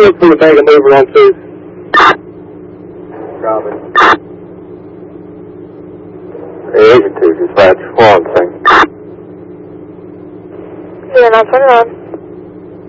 look for the bag of mover on 2? Copy. Agent 2, dispatch 1, thank you. Yeah, now turn it on.